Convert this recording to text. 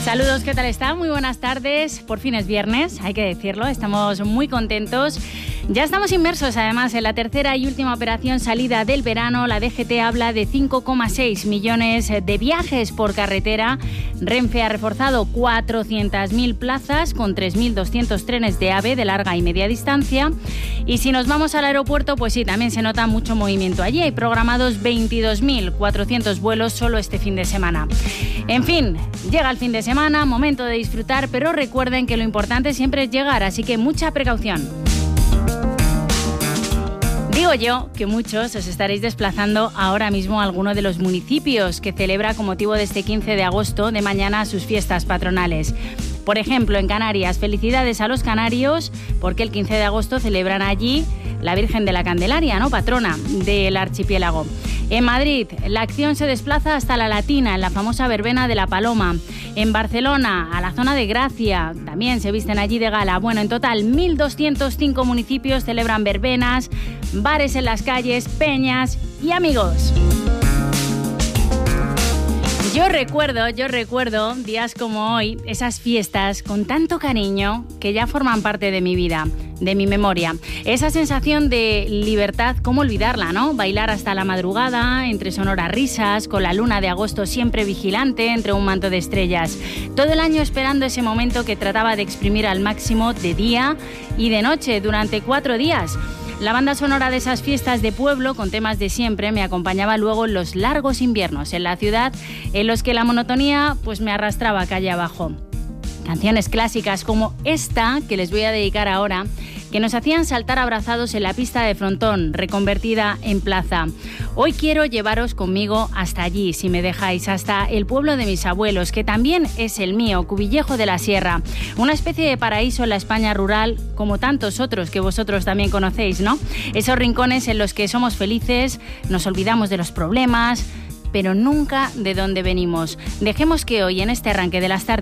Saludos, ¿qué tal está? Muy buenas tardes. Por fin es viernes, hay que decirlo. Estamos muy contentos. Ya estamos inmersos, además, en la tercera y última operación salida del verano. La DGT habla de 5,6 millones de viajes por carretera. Renfe ha reforzado 400.000 plazas con 3.200 trenes de AVE de larga y media distancia. Y si nos vamos al aeropuerto, pues sí, también se nota mucho movimiento allí. Hay programados 22.400 vuelos solo este fin de semana. En fin, llega el fin de semana, momento de disfrutar, pero recuerden que lo importante siempre es llegar, así que mucha precaución. Digo yo que muchos os estaréis desplazando ahora mismo a alguno de los municipios que celebra con motivo de este 15 de agosto de mañana sus fiestas patronales. Por ejemplo, en Canarias, felicidades a los canarios porque el 15 de agosto celebran allí la Virgen de la Candelaria, ¿no? Patrona del archipiélago. En Madrid, la acción se desplaza hasta La Latina, en la famosa verbena de la Paloma. En Barcelona, a la zona de Gracia, también se visten allí de gala. Bueno, en total, 1.205 municipios celebran verbenas, bares en las calles, peñas y amigos. Yo recuerdo días como hoy, esas fiestas con tanto cariño que ya forman parte de mi vida, de mi memoria. Esa sensación de libertad, ¿cómo olvidarla, no? Bailar hasta la madrugada, entre sonoras risas, con la luna de agosto siempre vigilante entre un manto de estrellas. Todo el año esperando ese momento que trataba de exprimir al máximo de día y de noche durante 4 días. La banda sonora de esas fiestas de pueblo, con temas de siempre, me acompañaba luego en los largos inviernos en la ciudad, en los que la monotonía pues me arrastraba calle abajo. Canciones clásicas como esta, que les voy a dedicar ahora, que nos hacían saltar abrazados en la pista de frontón, reconvertida en plaza. Hoy quiero llevaros conmigo hasta allí, si me dejáis, hasta el pueblo de mis abuelos, que también es el mío, Cuvillejo de la Sierra. Una especie de paraíso en la España rural, como tantos otros que vosotros también conocéis, ¿no? Esos rincones en los que somos felices, nos olvidamos de los problemas, pero nunca de dónde venimos. Dejemos que hoy, en este arranque de las tardes,